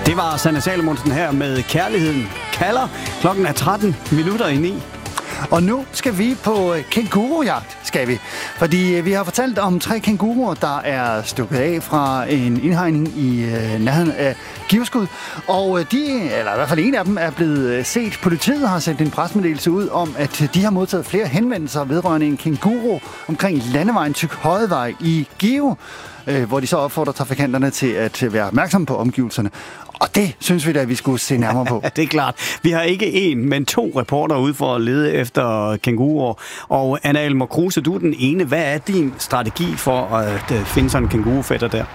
Det var Sanne Salomonsen her med Kærligheden kalder. Klokken er 13:09. Og nu skal vi på kængurujagt, skal vi. Fordi vi har fortalt om 3 kænguruer, der er stukket af fra en indhegning i nærheden af Givskud. Og de, eller i hvert fald en af dem, er blevet set. Politiet har sendt en pressemeddelelse ud om, at de har modtaget flere henvendelser vedrørende en kænguru omkring landevejen Tykhøjvej i Give, hvor de så opfordrer trafikanterne til at være opmærksomme på omgivelserne. Og det synes vi da, at vi skulle se nærmere på. Det er klart. Vi har ikke 1, men 2 reporter ude for at lede efter kænguruer. Og Anna Elmer Kruse, du er den ene. Hvad er din strategi for at finde sådan en kængurufætter der?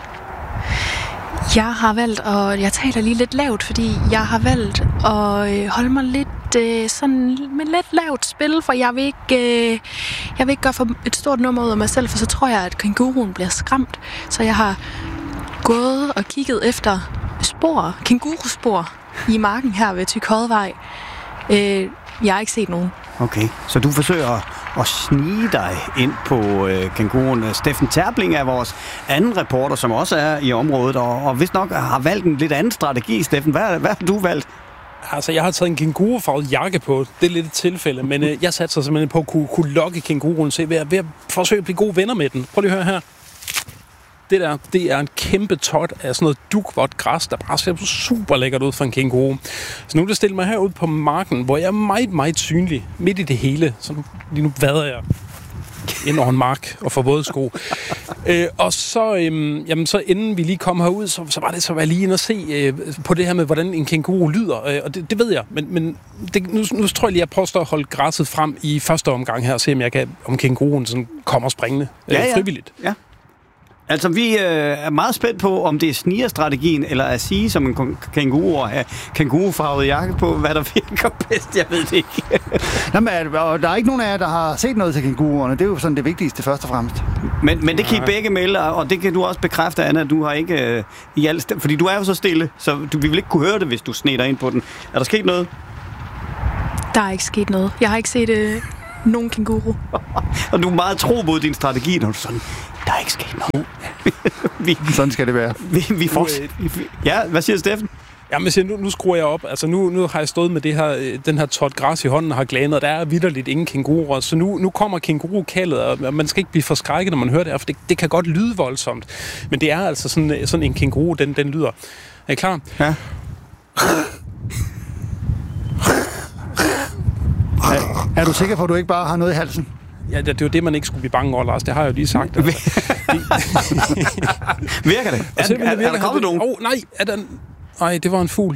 Jeg har valgt, og jeg taler lige lidt lavt, fordi jeg har valgt at holde mig lidt sådan med lidt lavt spil, for jeg vil ikke gøre for et stort nummer ud af mig selv, for så tror jeg, at kænguruen bliver skræmt. Så jeg har gået og kigget efter kænguruspor i marken her ved Tykhøjvej. Jeg har ikke set nogen. Okay, så du forsøger at snige dig ind på kænguruen. Steffen Terbling er vores anden reporter, som også er i området, og vist nok har valgt en lidt anden strategi. Steffen, hvad har du valgt? Altså, jeg har taget en kængurufarvet jakke på. Det er lidt et tilfælde, men jeg satte sig simpelthen på at kunne lokke kænguruen ved at forsøge at blive gode venner med den. Prøv lige at høre her. Det er en kæmpe tot af sådan noget dugvådt græs, der bare ser super lækkert ud for en kænguru. Så nu er det stillet mig herud på marken, hvor jeg er meget, meget synlig midt i det hele. Så lige nu vader jeg ind over en mark og får våde sko. Og så, så inden vi lige kom herud, så var det så var jeg lige inde og se på det her med, hvordan en kænguru lyder. Og det ved jeg, men nu tror jeg lige, at jeg prøver at holde græsset frem i første omgang her, og se om kænguruen sådan kommer springende frivilligt. Ja. Altså, vi er meget spændt på, om det er snigerstrategien, eller at sige som en kænguru og have kængurufarvet jakke på, hvad der virker bedst, jeg ved det ikke. Nå, men der er ikke nogen af jer, der har set noget til kænguruerne. Det er jo sådan det vigtigste, først og fremmest. Men det kan I begge melde, og det kan du også bekræfte, Anna, du har ikke fordi du er jo så stille, så vi vil ikke kunne høre det, hvis du sneder ind på den. Er der sket noget? Der er ikke sket noget. Jeg har ikke set nogen kænguru. Og du er meget tro mod din strategi, når du sådan, der er ikke sket noget. Sådan skal det være. Ja, hvad siger Steffen? Jamen, nu skruer jeg op. Altså, nu har jeg stået med den her tot græs i hånden og har glanet, og der er vitterligt ingen kænguruer. Så nu kommer kængurukaldet, og man skal ikke blive forskrækket, når man hører det her, for det kan godt lyde voldsomt. Men det er altså sådan en kænguru, den lyder. Er I klar? Ja. Er du sikker på, at du ikke bare har noget i halsen? Ja, det er jo det, man ikke skulle blive bange over, Lars. Det har jeg jo lige sagt. Altså. Virker det? Er der kommet nogen? Nej, nej, det var en fugl.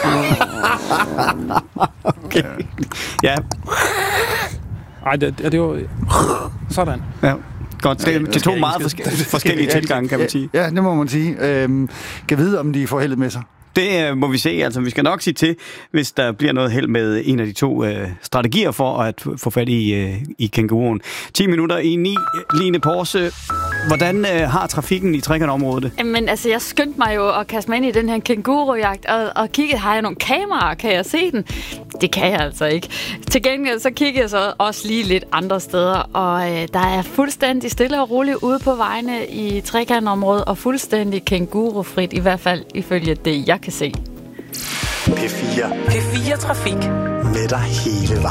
Okay. Ja. Nej, det var... Sådan. Ja. Godt. Det er 2 meget forskellige tilgange, kan man sige. Ja, det må man sige. Kan vide, om de får heldet med sig. Det må vi se. Altså, vi skal nok sige til, hvis der bliver noget held med en af de 2 strategier for at få fat i kænguruen. 10 minutter i 9. Line Porse, hvordan har trafikken i Trekantområdet det? Jamen, altså, jeg skyndte mig jo at kaste mig ind i den her kængurujagt, og kiggede, har jeg nogle kameraer? Kan jeg se den? Det kan jeg altså ikke. Til gengæld så kigger jeg så også lige lidt andre steder, og der er fuldstændig stille og roligt ude på vejene i Trekantområdet, og fuldstændig kængurufrit, i hvert fald ifølge det, jeg kan se. P4 Trafik. Med dig hele vejen.